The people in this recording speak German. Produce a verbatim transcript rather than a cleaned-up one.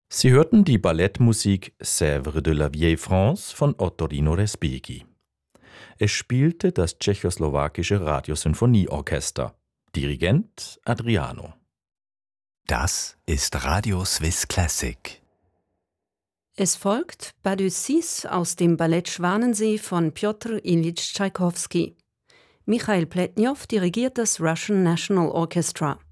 Sie hörten die Ballettmusik Sèvres de la Vieille France von Ottorino Respighi. Es spielte das tschechoslowakische Radiosinfonieorchester. Dirigent Adriano. Das ist Radio Swiss Classic. Es folgt Pas de Six aus dem Ballett Schwanensee von Pjotr Ilyitsch Tschaikowski. Michail Pletnjow dirigiert das Russian National Orchestra.